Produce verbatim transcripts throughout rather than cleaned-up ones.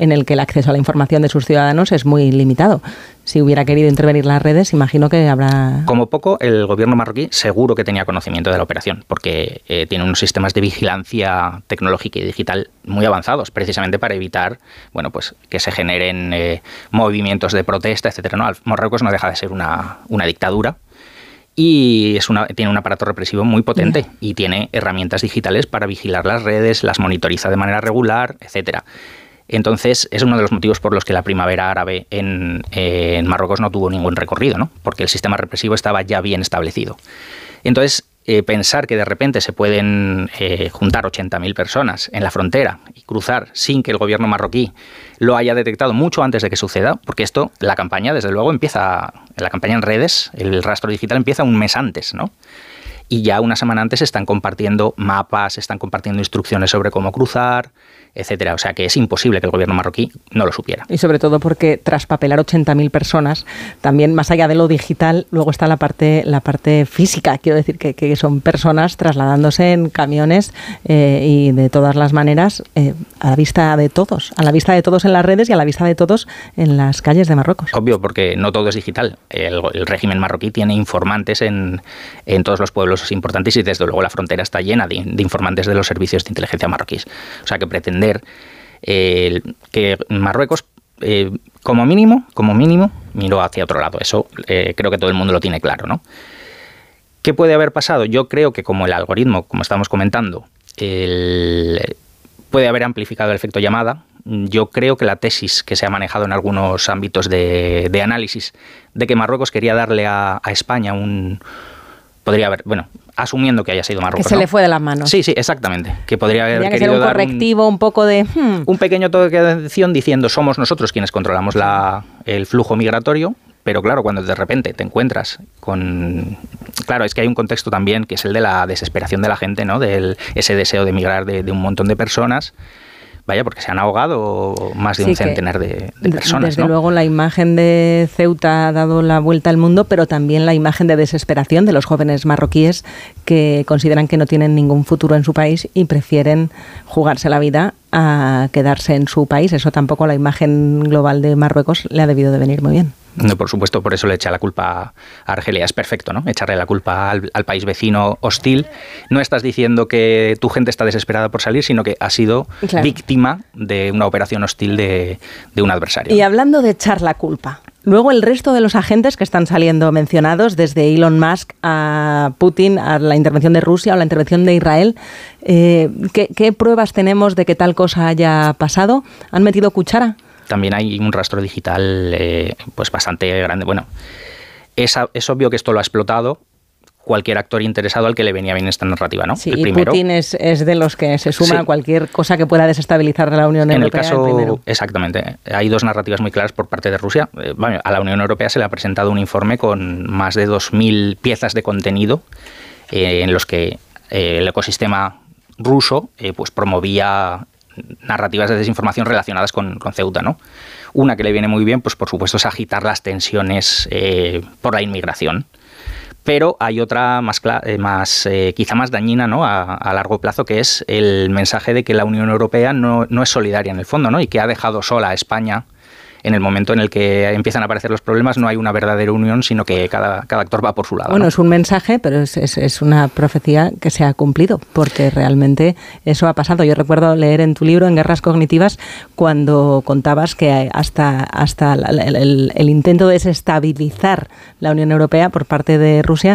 en el que el acceso a la información de sus ciudadanos es muy limitado. Si hubiera querido intervenir las redes, imagino que habrá... Como poco, el gobierno marroquí seguro que tenía conocimiento de la operación, porque eh, tiene unos sistemas de vigilancia tecnológica y digital muy avanzados, precisamente para evitar, bueno, pues que se generen eh, movimientos de protesta, etcétera. ¿No? Marruecos no deja de ser una, una dictadura y es una, tiene un aparato represivo muy potente yeah. y tiene herramientas digitales para vigilar las redes, las monitoriza de manera regular, etcétera. Entonces, es uno de los motivos por los que la primavera árabe en, eh, en Marruecos no tuvo ningún recorrido, ¿no? Porque el sistema represivo estaba ya bien establecido. Entonces, eh, pensar que de repente se pueden eh, juntar ochenta mil personas en la frontera y cruzar sin que el gobierno marroquí lo haya detectado mucho antes de que suceda, porque esto, la campaña, desde luego, empieza, la campaña en redes, el rastro digital empieza un mes antes, ¿no? Y ya una semana antes están compartiendo mapas, están compartiendo instrucciones sobre cómo cruzar, etcétera. O sea que es imposible que el gobierno marroquí no lo supiera. Y sobre todo porque tras papelar ochenta mil personas, también más allá de lo digital, luego está la parte la parte física. Quiero decir que, que son personas trasladándose en camiones eh, y de todas las maneras eh, a la vista de todos, a la vista de todos en las redes y a la vista de todos en las calles de Marruecos. Obvio, porque no todo es digital. El, el régimen marroquí tiene informantes en, en todos los pueblos importantes y desde luego la frontera está llena de, de informantes de los servicios de inteligencia marroquíes. O sea que pretender eh, que Marruecos eh, como mínimo, como mínimo miró hacia otro lado. Eso eh, creo que todo el mundo lo tiene claro, ¿no? ¿Qué puede haber pasado? Yo creo que como el algoritmo, como estamos comentando, el, puede haber amplificado el efecto llamada. Yo creo que la tesis que se ha manejado en algunos ámbitos de, de análisis de que Marruecos quería darle a, a España un... Podría haber, bueno, asumiendo que haya sido Marruecos. Que se ¿no? le fue de las manos. Sí, sí, exactamente. Que podría haber Tenía que querido ser un dar correctivo, un, un poco de... Hmm. Un pequeño toque de atención diciendo somos nosotros quienes controlamos la, el flujo migratorio, pero claro, cuando de repente te encuentras con... Claro, es que hay un contexto también que es el de la desesperación de la gente, ¿no? Del ese deseo de migrar de, de un montón de personas. Vaya, porque se han ahogado más de sí, un centenar de, de personas. Desde ¿no? luego la imagen de Ceuta ha dado la vuelta al mundo, pero también la imagen de desesperación de los jóvenes marroquíes que consideran que no tienen ningún futuro en su país y prefieren jugarse la vida a quedarse en su país. Eso tampoco la imagen global de Marruecos le ha debido de venir muy bien. No, por supuesto, por eso le echa la culpa a Argelia. Es perfecto, ¿no? Echarle la culpa al, al país vecino hostil. No estás diciendo que tu gente está desesperada por salir, sino que ha sido claro. víctima de una operación hostil de, de un adversario. Y hablando de echar la culpa, luego el resto de los agentes que están saliendo mencionados, desde Elon Musk a Putin, a la intervención de Rusia o la intervención de Israel, eh, ¿qué, ¿qué pruebas tenemos de que tal cosa haya pasado? ¿Han metido cuchara? También hay un rastro digital eh, pues bastante grande. Bueno, es, es obvio que esto lo ha explotado cualquier actor interesado al que le venía bien esta narrativa, ¿no? Sí, el y primero, Putin es, es de los que se suma sí. a cualquier cosa que pueda desestabilizar a la Unión en Europea. En el caso, el primero. exactamente, hay dos narrativas muy claras por parte de Rusia. Eh, bueno, a la Unión Europea se le ha presentado un informe con más de dos mil piezas de contenido eh, en los que eh, el ecosistema ruso eh, pues promovía narrativas de desinformación relacionadas con, con Ceuta, ¿no? Una que le viene muy bien, pues por supuesto, es agitar las tensiones eh, por la inmigración. Pero hay otra más, eh, más eh, quizá más dañina, ¿no? a, a largo plazo, que es el mensaje de que la Unión Europea no, no es solidaria en el fondo, ¿no? Y que ha dejado sola a España. En el momento en el que empiezan a aparecer los problemas no hay una verdadera unión, sino que cada, cada actor va por su lado. Bueno, ¿no? Es un mensaje, pero es, es, es una profecía que se ha cumplido, porque realmente eso ha pasado. Yo recuerdo leer en tu libro, en Guerras Cognitivas, cuando contabas que hasta, hasta el, el, el intento de desestabilizar la Unión Europea por parte de Rusia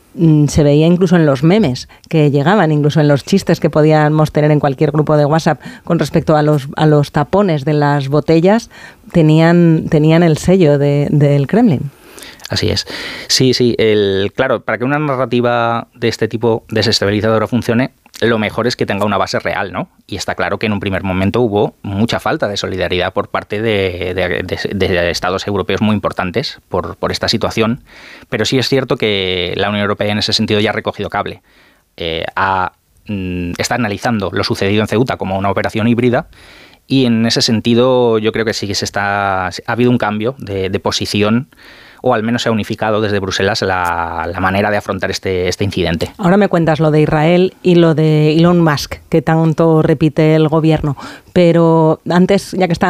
se veía incluso en los memes que llegaban, incluso en los chistes que podíamos tener en cualquier grupo de WhatsApp con respecto a los a los tapones de las botellas, tenían tenían el sello de, del Kremlin. Así es. Sí, sí. El, claro, para que una narrativa de este tipo desestabilizadora funcione, lo mejor es que tenga una base real, ¿no? Y está claro que en un primer momento hubo mucha falta de solidaridad por parte de, de, de, de estados europeos muy importantes por, por esta situación, pero sí es cierto que la Unión Europea en ese sentido ya ha recogido cable. Eh, ha, mm, está analizando lo sucedido en Ceuta como una operación híbrida y en ese sentido yo creo que sí que se está, ha habido un cambio de, de posición, o al menos se ha unificado desde Bruselas la, la manera de afrontar este, este incidente. Ahora me cuentas lo de Israel y lo de Elon Musk, que tanto repite el gobierno, pero antes, ya que está